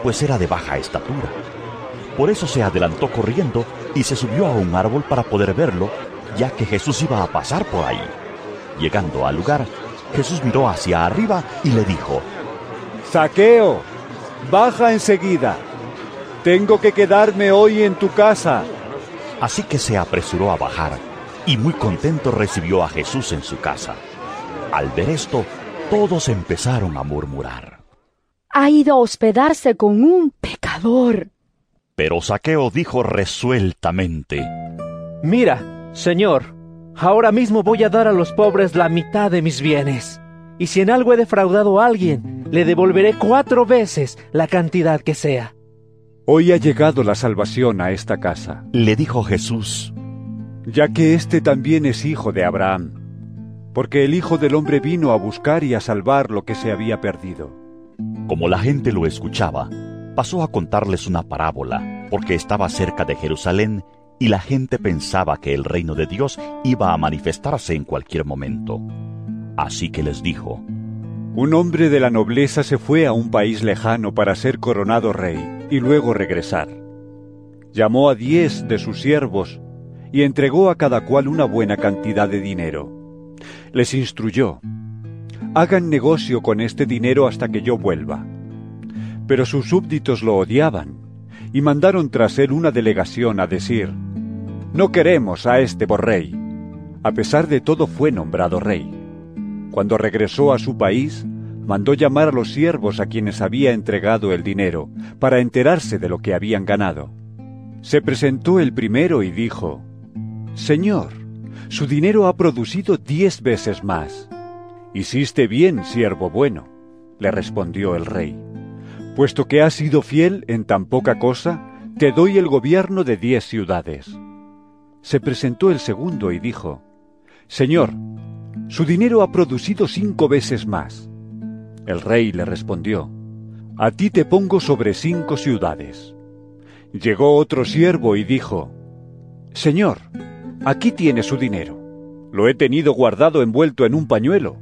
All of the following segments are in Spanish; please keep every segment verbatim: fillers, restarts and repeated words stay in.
pues era de baja estatura. Por eso se adelantó corriendo y se subió a un árbol para poder verlo, ya que Jesús iba a pasar por ahí. Llegando al lugar, Jesús miró hacia arriba y le dijo: Zaqueo, baja enseguida. Tengo que quedarme hoy en tu casa. Así que se apresuró a bajar y muy contento recibió a Jesús en su casa. Al ver esto, todos empezaron a murmurar: ha ido a hospedarse con un pecador. Pero Zaqueo dijo resueltamente: Mira, Señor, ahora mismo voy a dar a los pobres la mitad de mis bienes. Y si en algo he defraudado a alguien, le devolveré cuatro veces la cantidad que sea. Hoy ha llegado la salvación a esta casa, le dijo Jesús, ya que éste también es hijo de Abraham, porque el Hijo del Hombre vino a buscar y a salvar lo que se había perdido. Como la gente lo escuchaba, pasó a contarles una parábola, porque estaba cerca de Jerusalén y la gente pensaba que el reino de Dios iba a manifestarse en cualquier momento. Así que les dijo: un hombre de la nobleza se fue a un país lejano para ser coronado rey y luego regresar. Llamó a diez de sus siervos y entregó a cada cual una buena cantidad de dinero. Les instruyó: hagan negocio con este dinero hasta que yo vuelva. Pero sus súbditos lo odiaban y mandaron tras él una delegación a decir: no queremos a este por rey. A pesar de todo fue nombrado rey. Cuando regresó a su país, mandó llamar a los siervos a quienes había entregado el dinero, para enterarse de lo que habían ganado. Se presentó el primero y dijo: Señor, su dinero ha producido diez veces más. Hiciste bien, siervo bueno, le respondió el rey. Puesto que has sido fiel en tan poca cosa, te doy el gobierno de diez ciudades. Se presentó el segundo y dijo: Señor, su dinero ha producido cinco veces más. El rey le respondió: a ti te pongo sobre cinco ciudades. Llegó otro siervo y dijo: Señor, aquí tiene su dinero. Lo he tenido guardado envuelto en un pañuelo.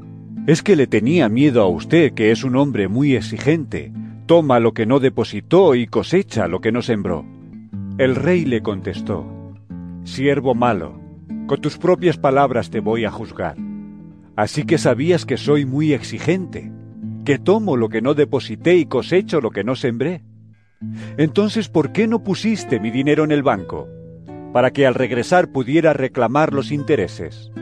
Es que le tenía miedo a usted, que es un hombre muy exigente. Toma lo que no depositó y cosecha lo que no sembró. El rey le contestó: siervo malo, con tus propias palabras te voy a juzgar. Así que sabías que soy muy exigente, que tomo lo que no deposité y cosecho lo que no sembré. Entonces, ¿por qué no pusiste mi dinero en el banco, para que al regresar pudiera reclamar los intereses?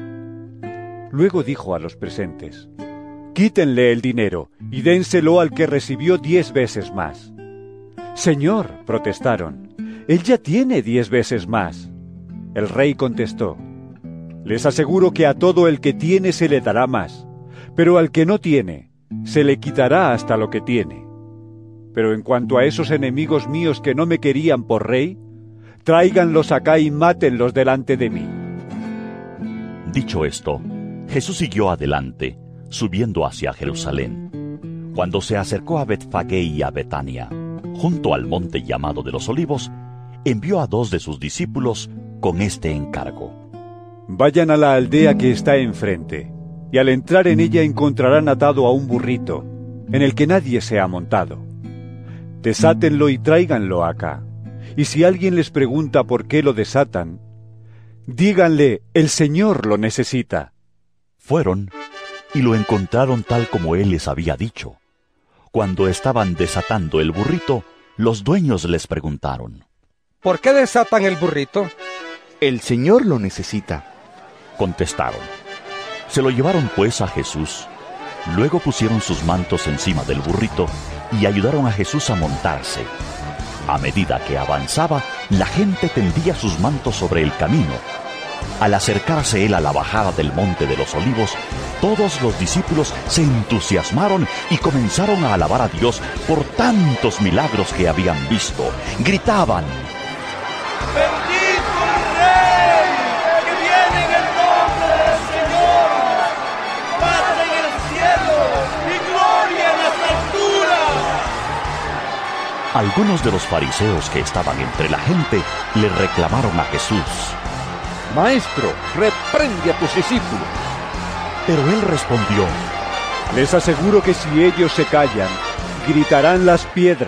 Luego dijo a los presentes: quítenle el dinero y dénselo al que recibió diez veces más. Señor, protestaron, él ya tiene diez veces más. El rey contestó: les aseguro que a todo el que tiene se le dará más, pero al que no tiene, se le quitará hasta lo que tiene. Pero en cuanto a esos enemigos míos que no me querían por rey, tráiganlos acá y mátenlos delante de mí. Dicho esto, Jesús siguió adelante, subiendo hacia Jerusalén. Cuando se acercó a Betfagé y a Betania, junto al monte llamado de los Olivos, envió a dos de sus discípulos con este encargo: vayan a la aldea que está enfrente, y al entrar en ella encontrarán atado a un burrito, en el que nadie se ha montado. Desátenlo y tráiganlo acá, y si alguien les pregunta por qué lo desatan, díganle: el Señor lo necesita. Fueron y lo encontraron tal como él les había dicho. Cuando estaban desatando el burrito, los dueños les preguntaron: ¿por qué desatan el burrito? El Señor lo necesita, contestaron. Se lo llevaron pues a Jesús. Luego pusieron sus mantos encima del burrito y ayudaron a Jesús a montarse. A medida que avanzaba, la gente tendía sus mantos sobre el camino. Al acercarse él a la bajada del monte de los Olivos, todos los discípulos se entusiasmaron y comenzaron a alabar a Dios por tantos milagros que habían visto. Gritaban: ¡bendito el Rey que viene en el nombre del Señor! ¡Paz en el cielo y gloria en las alturas! Algunos de los fariseos que estaban entre la gente le reclamaron a Jesús: Maestro, reprende a tus discípulos. Pero él respondió: les aseguro que si ellos se callan, gritarán las piedras.